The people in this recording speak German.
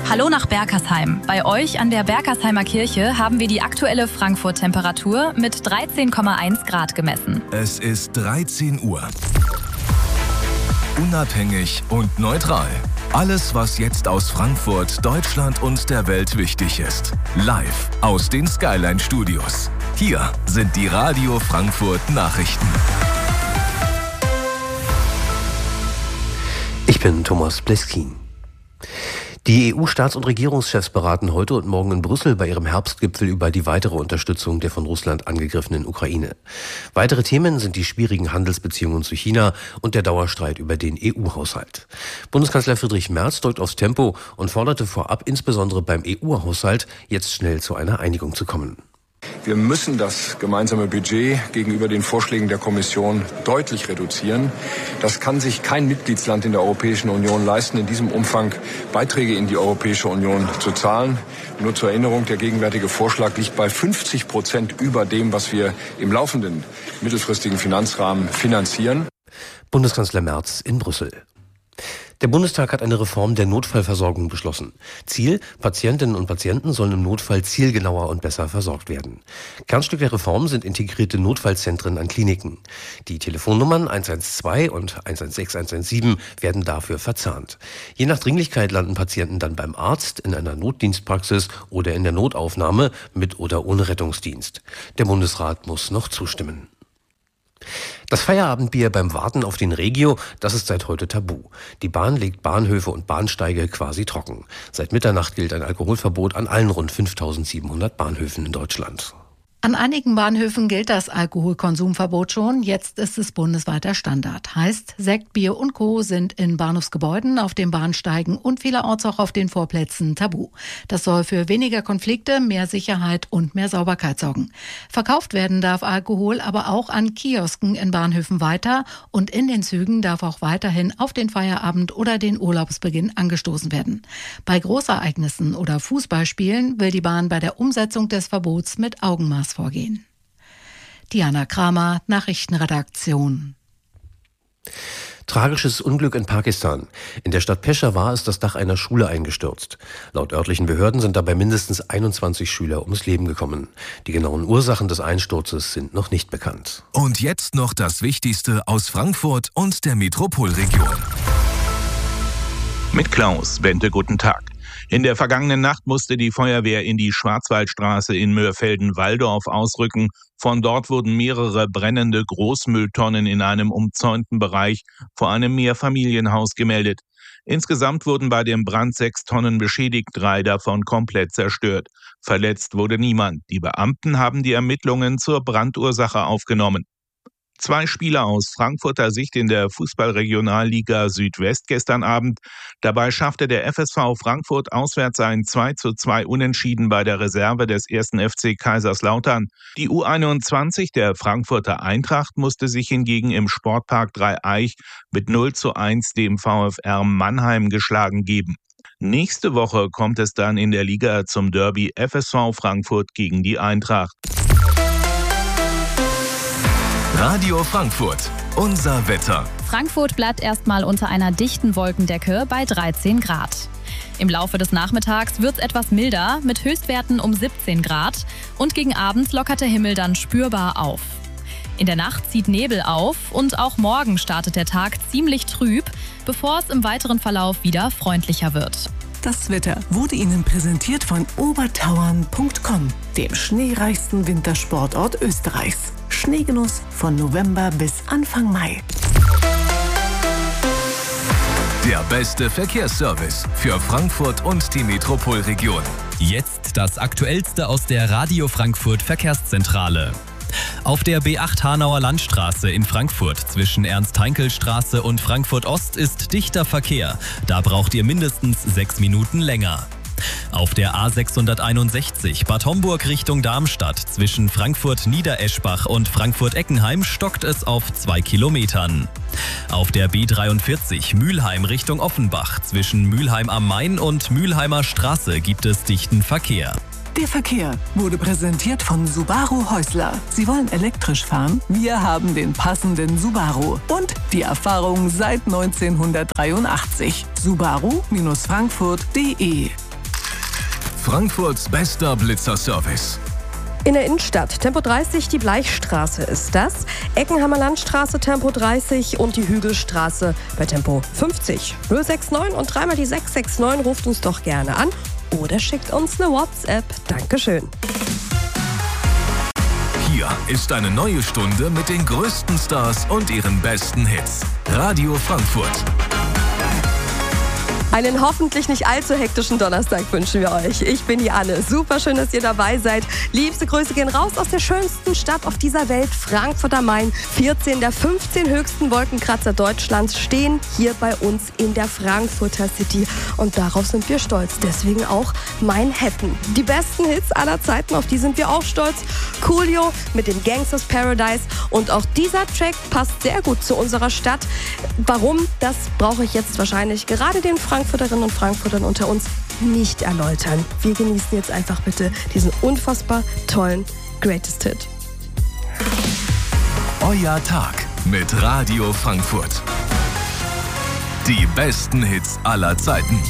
Hallo nach Berkersheim. Bei euch an der Berkersheimer Kirche haben wir die aktuelle Frankfurt-Temperatur mit 13,1 Grad gemessen. Es ist 13 Uhr. Unabhängig und neutral. Alles, was jetzt aus Frankfurt, Deutschland und der Welt wichtig ist. Live aus den Skyline Studios. Hier sind die Radio Frankfurt Nachrichten. Ich bin Thomas Bleskin. Die EU-Staats- und Regierungschefs beraten heute und morgen in Brüssel bei ihrem Herbstgipfel über die weitere Unterstützung der von Russland angegriffenen Ukraine. Weitere Themen sind die schwierigen Handelsbeziehungen zu China und der Dauerstreit über den EU-Haushalt. Bundeskanzler Friedrich Merz drückt aufs Tempo und forderte vorab, insbesondere beim EU-Haushalt, jetzt schnell zu einer Einigung zu kommen. Wir müssen das gemeinsame Budget gegenüber den Vorschlägen der Kommission deutlich reduzieren. Das kann sich kein Mitgliedsland in der Europäischen Union leisten, in diesem Umfang Beiträge in die Europäische Union zu zahlen. Nur zur Erinnerung, der gegenwärtige Vorschlag liegt bei 50% über dem, was wir im laufenden mittelfristigen Finanzrahmen finanzieren. Bundeskanzler Merz in Brüssel. Der Bundestag hat eine Reform der Notfallversorgung beschlossen. Ziel: Patientinnen und Patienten sollen im Notfall zielgenauer und besser versorgt werden. Kernstück der Reform sind integrierte Notfallzentren an Kliniken. Die Telefonnummern 112 und 116 117 werden dafür verzahnt. Je nach Dringlichkeit landen Patienten dann beim Arzt, in einer Notdienstpraxis oder in der Notaufnahme mit oder ohne Rettungsdienst. Der Bundesrat muss noch zustimmen. Das Feierabendbier beim Warten auf den Regio, das ist seit heute tabu. Die Bahn legt Bahnhöfe und Bahnsteige quasi trocken. Seit Mitternacht gilt ein Alkoholverbot an allen rund 5.700 Bahnhöfen in Deutschland. An einigen Bahnhöfen gilt das Alkoholkonsumverbot schon. Jetzt ist es bundesweiter Standard. Heißt, Sekt, Bier und Co. sind in Bahnhofsgebäuden, auf den Bahnsteigen und vielerorts auch auf den Vorplätzen tabu. Das soll für weniger Konflikte, mehr Sicherheit und mehr Sauberkeit sorgen. Verkauft werden darf Alkohol aber auch an Kiosken in Bahnhöfen weiter und in den Zügen darf auch weiterhin auf den Feierabend oder den Urlaubsbeginn angestoßen werden. Bei Großereignissen oder Fußballspielen will die Bahn bei der Umsetzung des Verbots mit Augenmaß vorgehen. Diana Kramer, Nachrichtenredaktion. Tragisches Unglück in Pakistan. In der Stadt Peshawar ist das Dach einer Schule eingestürzt. Laut örtlichen Behörden sind dabei mindestens 21 Schüler ums Leben gekommen. Die genauen Ursachen des Einsturzes sind noch nicht bekannt. Und jetzt noch das Wichtigste aus Frankfurt und der Metropolregion. Mit Klaus Bente, guten Tag. In der vergangenen Nacht musste die Feuerwehr in die Schwarzwaldstraße in Mörfelden-Walldorf ausrücken. Von dort wurden mehrere brennende Großmülltonnen in einem umzäunten Bereich vor einem Mehrfamilienhaus gemeldet. Insgesamt wurden bei dem Brand 6 Tonnen beschädigt, 3 davon komplett zerstört. Verletzt wurde niemand. Die Beamten haben die Ermittlungen zur Brandursache aufgenommen. 2 Spieler aus Frankfurter Sicht in der Fußballregionalliga Südwest gestern Abend. Dabei schaffte der FSV Frankfurt auswärts ein 2:2 Unentschieden bei der Reserve des 1. FC Kaiserslautern. Die U21 der Frankfurter Eintracht musste sich hingegen im Sportpark Dreieich mit 0:1 dem VfR Mannheim geschlagen geben. Nächste Woche kommt es dann in der Liga zum Derby FSV Frankfurt gegen die Eintracht. Radio Frankfurt, unser Wetter. Frankfurt bleibt erstmal unter einer dichten Wolkendecke bei 13 Grad. Im Laufe des Nachmittags wird es etwas milder mit Höchstwerten um 17 Grad und gegen Abend lockert der Himmel dann spürbar auf. In der Nacht zieht Nebel auf und auch morgen startet der Tag ziemlich trüb, bevor es im weiteren Verlauf wieder freundlicher wird. Das Wetter wurde Ihnen präsentiert von obertauern.com, dem schneereichsten Wintersportort Österreichs. Schneegenuss von November bis Anfang Mai. Der beste Verkehrsservice für Frankfurt und die Metropolregion. Jetzt das Aktuellste aus der Radio Frankfurt Verkehrszentrale. Auf der B8 Hanauer Landstraße in Frankfurt zwischen Ernst-Heinkel-Straße und Frankfurt-Ost ist dichter Verkehr. Da braucht ihr mindestens 6 Minuten länger. Auf der A661 Bad Homburg Richtung Darmstadt zwischen Frankfurt-Niedereschbach und Frankfurt-Eckenheim stockt es auf 2 Kilometern. Auf der B43 Mülheim Richtung Offenbach zwischen Mülheim am Main und Mülheimer Straße gibt es dichten Verkehr. Der Verkehr wurde präsentiert von Subaru Häusler. Sie wollen elektrisch fahren? Wir haben den passenden Subaru und die Erfahrung seit 1983. Subaru-Frankfurt.de Frankfurts bester Blitzerservice. In der Innenstadt Tempo 30, die Bleichstraße ist das. Eckenheimer Landstraße Tempo 30 und die Hügelstraße bei Tempo 50. 069 und dreimal die 669, ruft uns doch gerne an oder schickt uns eine WhatsApp. Dankeschön. Hier ist eine neue Stunde mit den größten Stars und ihren besten Hits. Radio Frankfurt. Einen hoffentlich nicht allzu hektischen Donnerstag wünschen wir euch. Ich bin die Anne. Super schön, dass ihr dabei seid. Liebste Grüße gehen raus aus der schönsten Stadt auf dieser Welt, Frankfurt am Main. 14 der 15 höchsten Wolkenkratzer Deutschlands stehen hier bei uns in der Frankfurter City. Und darauf sind wir stolz. Deswegen auch Manhattan. Die besten Hits aller Zeiten, auf die sind wir auch stolz. Coolio mit dem Gangsters Paradise. Und auch dieser Track passt sehr gut zu unserer Stadt. Warum? Das brauche ich jetzt wahrscheinlich gerade den Frankfurterinnen und Frankfurtern unter uns nicht erläutern. Wir genießen jetzt einfach bitte diesen unfassbar tollen Greatest Hit. Euer Tag mit Radio Frankfurt. Die besten Hits aller Zeiten.